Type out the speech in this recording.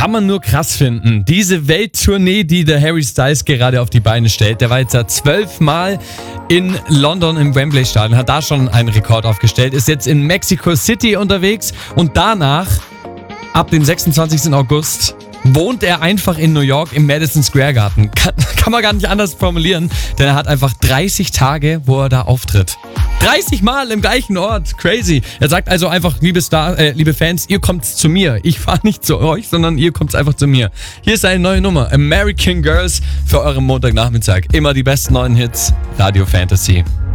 kann man nur krass finden. Diese Welttournee, die der Harry Styles gerade auf die Beine stellt, der war jetzt 12 Mal in London im Wembley Stadion, hat da schon einen Rekord aufgestellt, ist jetzt in Mexico City unterwegs und danach, ab dem 26. August, wohnt er einfach in New York im Madison Square Garden. Kann man gar nicht anders formulieren, denn er hat einfach 30 Tage, wo er da auftritt. 30 Mal im gleichen Ort. Crazy. Er sagt also einfach, liebe Fans, ihr kommt zu mir. Ich fahre nicht zu euch, sondern ihr kommt einfach zu mir. Hier ist eine neue Nummer. American Girls für euren Montagnachmittag. Immer die besten neuen Hits. Radio Fantasy.